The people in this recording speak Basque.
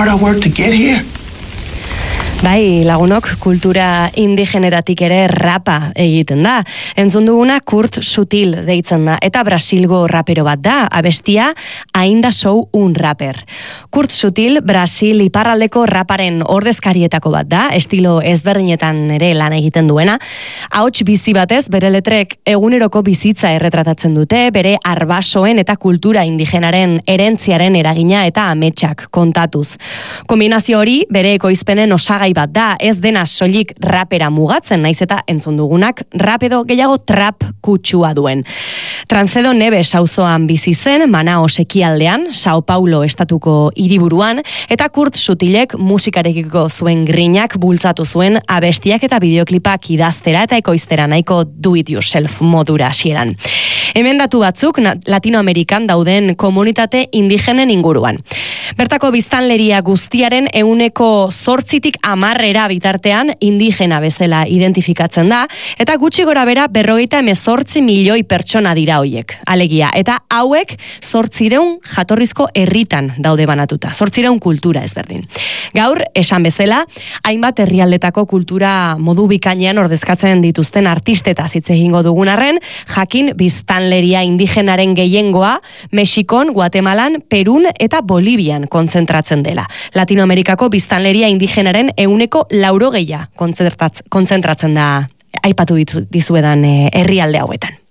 hard I worked to get here. Bai, lagunok, kultura indigenetatik ere rapa egiten da. Entzun duguna Kurt Sutil deitzen da, eta Brasilgo rapero bat da, abestia Ainda Sou un Rapper. Kurt Sutil, Brasil iparraldeko raparen ordezkarietako bat da, estilo ezberdinetan ere lan egiten duena. Ahots bizi batez, bere letrek eguneroko bizitza erretratatzen dute, bere arbasoen eta kultura indigenaren erentziaren eragina eta ametsak kontatuz. Kombinazio hori, bere ekoizpenen osagai bat da, ez dena soilik rapera mugatzen, naiz eta entzun dugunak rap edo gehiago trap kutsua duen. Trancedo Neves auzoan bizi zen, Manaos ekialdean, Sao Paulo estatuko hiriburuan, eta Kurt Sutilek musikarekiko zuen grinak bultzatu zuen abestiak eta bideoklipak idaztera eta ekoiztera nahiko do it yourself modura hasieran. Hemen datu batzuk Latinoamerikan dauden komunitate indigenen inguruan. Bertako biztanleria guztiaren 8%tik 10% bitartean indigena bezala identifikatzen da, eta gutxi gora bera 58 milioi pertsona dira hoiek. Alegia, eta hauek 800 jatorrizko herritan daude banatuta, 800 kultura ezberdin. Gaur, esan bezala, hainbat herrialdetako kultura modu bikainean ordezkatzen dituzten artistetaz hitz egingo dugun arren, jakin biztanleria indigenaren gehiengoa Mexikon, Guatemalan, Perun eta Bolivian kontzentratzen dela. Latinoamerikako biztanleria indigenaren 80% kontzentratzen da aipatu dizuedan herrialde hauetan.